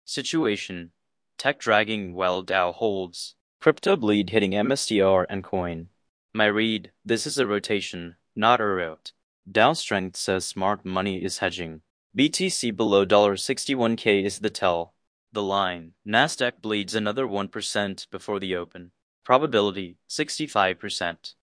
Situation. Tech dragging while Dow holds. Crypto bleed hitting MSTR and coin. My read, this is a rotation, not a rout. Dow strength says smart money is hedging. BTC below $61K is the tell. The line, Nasdaq bleeds another 1% before the open. Probability, 65%.